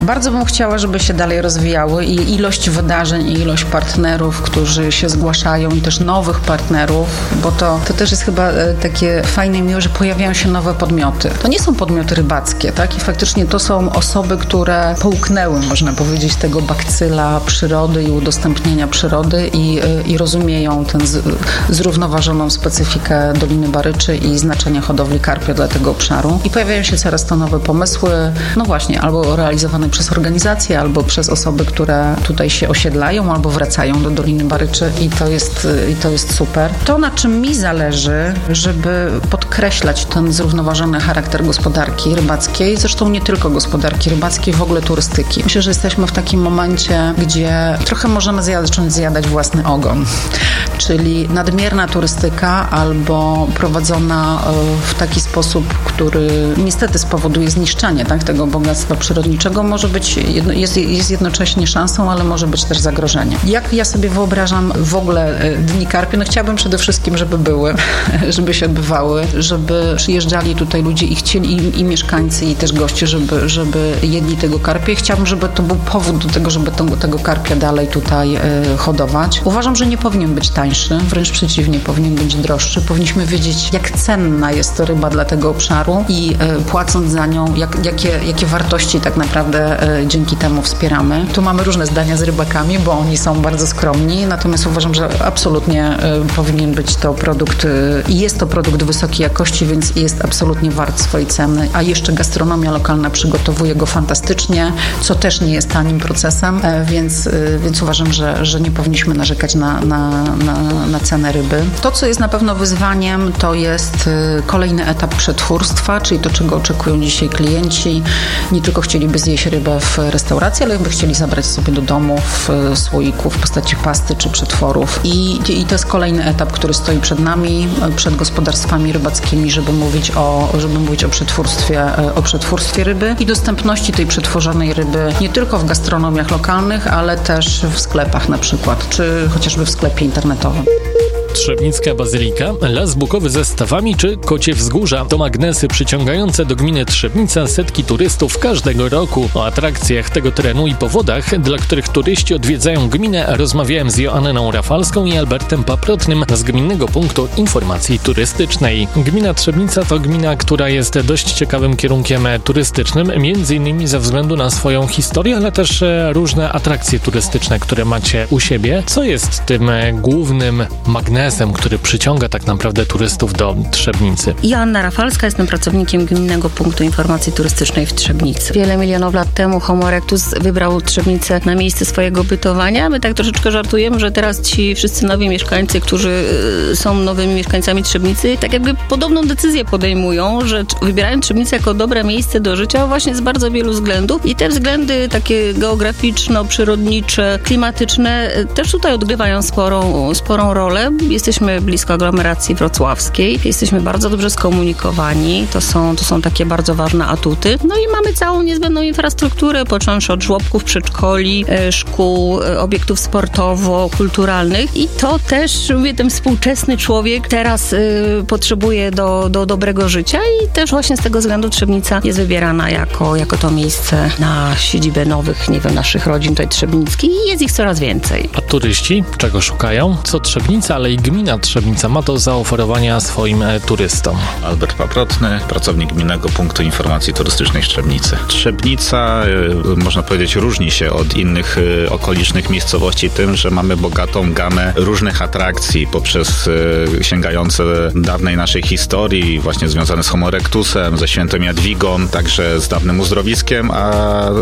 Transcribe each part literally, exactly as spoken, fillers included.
Bardzo bym chciała, żeby się dalej rozwijały i ilość wydarzeń, i ilość partnerów, którzy się zgłaszają i też nowych partnerów, bo to, to też jest chyba takie fajne i miłe, że pojawiają się nowe podmioty. To nie są podmioty rybackie, tak? I faktycznie to są osoby, które połknęły, można powiedzieć, tego bakcyla przyrody i udostępnienia przyrody i, i rozumieją tę z, zrównoważoną specyfikę Doliny Baryczy i znaczenie hodowli karpia dla tego obszaru. I pojawiają się coraz to nowe pomysły, no właśnie, albo realizowane przez organizacje, albo przez osoby, które tutaj się osiedlają, albo wracają do Doliny Baryczy i to jest, i to jest super. To, na czym mi zależy, żeby podkreślać ten zrównoważony charakter gospodarki rybackiej, zresztą nie tylko gospodarki rybackiej, w ogóle turystyki. Myślę, że jesteśmy w takim momencie, gdzie trochę możemy zacząć zjadać własny ogon, czyli nadmierna turystyka albo prowadzona w taki sposób, który niestety spowoduje zniszczenie, tak, tego bogactwa przyrodniczego, może być, jedno, jest, jest jednocześnie szansą, ale może być też zagrożeniem. Jak ja sobie wyobrażam w ogóle Dni Karpia? No chciałabym przede wszystkim, żeby były, żeby się odbywały, żeby przyjeżdżali tutaj ludzie i chcieli, i, i mieszkańcy, i też goście, żeby, żeby jedli tego karpia. Chciałabym, żeby to był powód do tego, żeby to, tego karpia dalej tutaj e, hodować. Uważam, że nie powinien być tańszy, wręcz przeciwnie, powinien być droższy. Powinniśmy wiedzieć, jak cenna jest to ryba dla tego obszaru i e, płacąc za nią, jak, jakie, jakie wartości tak naprawdę dzięki temu wspieramy. Tu mamy różne zdania z rybakami, bo oni są bardzo skromni, natomiast uważam, że absolutnie powinien być to produkt i jest to produkt wysokiej jakości, więc jest absolutnie wart swojej ceny, a jeszcze gastronomia lokalna przygotowuje go fantastycznie, co też nie jest tanim procesem, więc, więc uważam, że, że nie powinniśmy narzekać na, na, na, na cenę ryby. To, co jest na pewno wyzwaniem, to jest kolejny etap przetwórstwa, czyli to, czego oczekują dzisiaj klienci. Nie tylko chcieliby zjeść rybę w restauracji, ale by chcieli zabrać sobie do domu w słoiku w postaci pasty czy przetworów. I, I to jest kolejny etap, który stoi przed nami, przed gospodarstwami rybackimi, żeby mówić o, żeby mówić o przetwórstwie, o przetwórstwie ryby i dostępności tej przetworzonej ryby nie tylko w gastronomiach lokalnych, ale też w sklepach na przykład, czy chociażby w sklepie internetowym. Trzebnicka Bazylika, Las Bukowy ze stawami czy Kocie Wzgórza to magnesy przyciągające do gminy Trzebnica setki turystów każdego roku. O atrakcjach tego terenu i powodach, dla których turyści odwiedzają gminę, rozmawiałem z Joanną Rafalską i Albertem Paprotnym z Gminnego Punktu Informacji Turystycznej. Gmina Trzebnica to gmina, która jest dość ciekawym kierunkiem turystycznym, między innymi ze względu na swoją historię, ale też różne atrakcje turystyczne, które macie u siebie. Co jest tym głównym magnesem, który przyciąga tak naprawdę turystów do Trzebnicy? Joanna Rafalska, jestem pracownikiem Gminnego Punktu Informacji Turystycznej w Trzebnicy. Wiele milionów lat temu Homo erectus wybrał Trzebnicę na miejsce swojego bytowania. My tak troszeczkę żartujemy, że teraz ci wszyscy nowi mieszkańcy, którzy są nowymi mieszkańcami Trzebnicy, tak jakby podobną decyzję podejmują, że wybierają Trzebnicę jako dobre miejsce do życia właśnie z bardzo wielu względów i te względy takie geograficzno-przyrodnicze, klimatyczne też tutaj odgrywają sporą, sporą rolę. Jesteśmy blisko aglomeracji wrocławskiej, jesteśmy bardzo dobrze skomunikowani, to są, to są takie bardzo ważne atuty. No i mamy całą niezbędną infrastrukturę, począwszy od żłobków, przedszkoli, szkół, obiektów sportowo-kulturalnych i to też, mówię, ten współczesny człowiek teraz y, potrzebuje do, do dobrego życia i też właśnie z tego względu Trzebnica jest wybierana jako, jako to miejsce na siedzibę nowych, nie wiem, naszych rodzin tutaj trzebnickich i jest ich coraz więcej. A turyści czego szukają? Co Trzebnica, ale i gmina Trzebnica ma do zaoferowania swoim turystom? Albert Paprotny, pracownik Gminnego Punktu Informacji Turystycznej w Trzebnicy. Trzebnica, można powiedzieć, różni się od innych okolicznych miejscowości tym, że mamy bogatą gamę różnych atrakcji poprzez sięgające dawnej naszej historii, właśnie związane z Homo erectusem, ze Świętą Jadwigą, także z dawnym uzdrowiskiem, a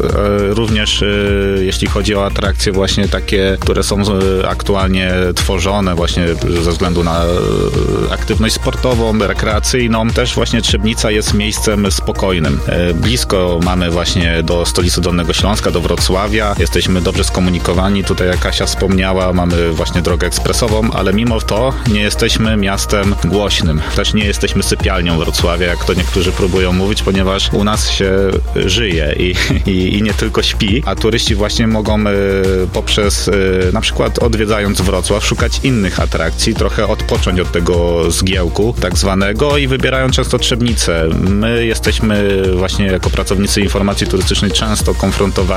również jeśli chodzi o atrakcje właśnie takie, które są aktualnie tworzone właśnie ze względu na aktywność sportową, rekreacyjną. Też właśnie Trzebnica jest miejscem spokojnym. Blisko mamy właśnie do stolicy Dolnego Śląska, do Wrocławia. Jesteśmy dobrze skomunikowani. Tutaj, jak Kasia wspomniała, mamy właśnie drogę ekspresową, ale mimo to nie jesteśmy miastem głośnym. Też nie jesteśmy sypialnią Wrocławia, jak to niektórzy próbują mówić, ponieważ u nas się żyje i, i, i nie tylko śpi, a turyści właśnie mogą poprzez na przykład odwiedzając Wrocław szukać innych atrakcji, trochę odpocząć od tego zgiełku tak zwanego i wybierają często Trzebnicę. My jesteśmy właśnie jako pracownicy informacji turystycznej często konfrontowani